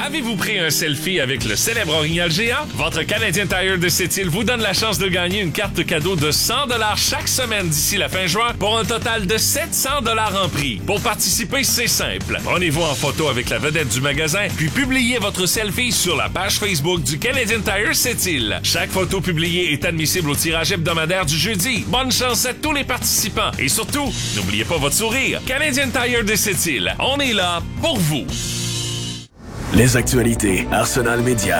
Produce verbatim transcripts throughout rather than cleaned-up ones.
Avez-vous pris un selfie avec le célèbre orignal géant? Votre Canadian Tire de Sept-Îles vous donne la chance de gagner une carte cadeau de cent dollars chaque semaine d'ici la fin juin pour un total de sept cents dollars en prix. Pour participer, c'est simple. Prenez-vous en photo avec la vedette du magasin, puis publiez votre selfie sur la page Facebook du Canadian Tire Sept-Îles. Chaque photo publiée est admissible au tirage hebdomadaire du jeudi. Bonne chance à tous les participants. Et surtout, n'oubliez pas votre sourire. Canadian Tire de Sept-Îles, on est là pour vous. Les actualités Arsenal Média.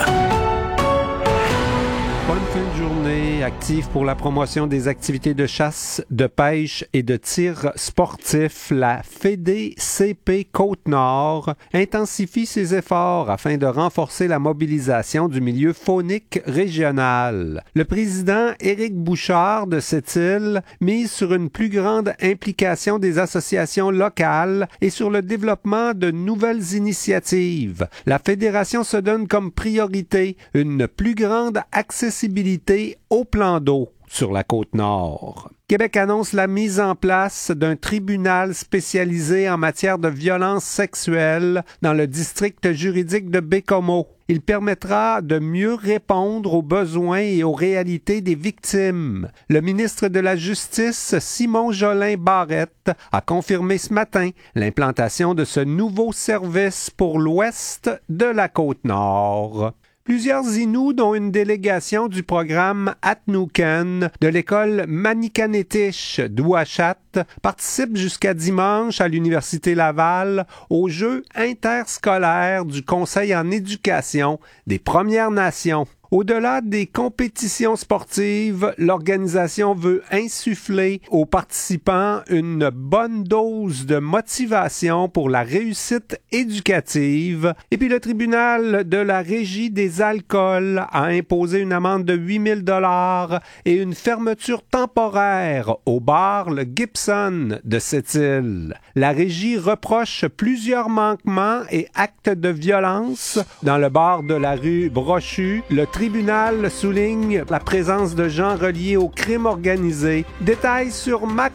Bonne fin de journée, active pour la promotion des activités de chasse, de pêche et de tir sportif. La Fédé C P Côte-Nord intensifie ses efforts afin de renforcer la mobilisation du milieu faunique régional. Le président Éric Bouchard de Sept-Îles mise sur une plus grande implication des associations locales et sur le développement de nouvelles initiatives. La fédération se donne comme priorité une plus grande accessibilité au plan d'eau sur la Côte-Nord. Québec annonce la mise en place d'un tribunal spécialisé en matière de violences sexuelles dans le district juridique de Baie-Comeau. Il permettra de mieux répondre aux besoins et aux réalités des victimes. Le ministre de la Justice, Simon Jolin Barrette, a confirmé ce matin l'implantation de ce nouveau service pour l'ouest de la Côte-Nord. Plusieurs Inuits, dont une délégation du programme Atnuken de l'école Manikanetish d'Ouachat, participent jusqu'à dimanche à l'Université Laval aux Jeux interscolaires du Conseil en éducation des Premières Nations. Au-delà des compétitions sportives, l'organisation veut insuffler aux participants une bonne dose de motivation pour la réussite éducative. Et puis le tribunal de la Régie des alcools a imposé une amende de huit mille dollars et une fermeture temporaire au bar Le Gibson de Sept-Îles. La Régie reproche plusieurs manquements et actes de violence dans le bar de la rue Brochu. Le Le tribunal souligne la présence de gens reliés au crime organisé. Détails sur mac